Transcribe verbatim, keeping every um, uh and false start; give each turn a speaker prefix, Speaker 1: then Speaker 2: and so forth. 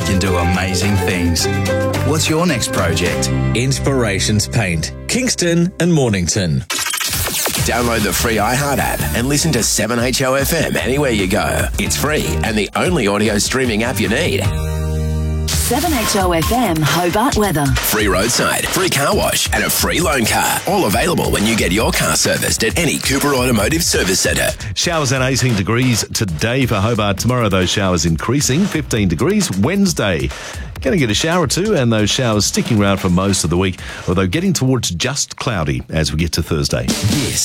Speaker 1: can do amazing things. What's your next project?
Speaker 2: Inspirations Paint, Kingston and Mornington.
Speaker 3: Download the free iHeart app and listen to seven H O F M anywhere you go. It's free and the only audio streaming app you need.
Speaker 4: seven H O F M Hobart weather.
Speaker 3: Free roadside, free car wash and a free loan car. All available when you get your car serviced at any Cooper Automotive Service Centre.
Speaker 5: Showers at eighteen degrees today for Hobart. Tomorrow those showers increasing, fifteen degrees. Wednesday, going to get a shower or two, and those showers sticking around for most of the week, although getting towards just cloudy as we get to Thursday.
Speaker 3: This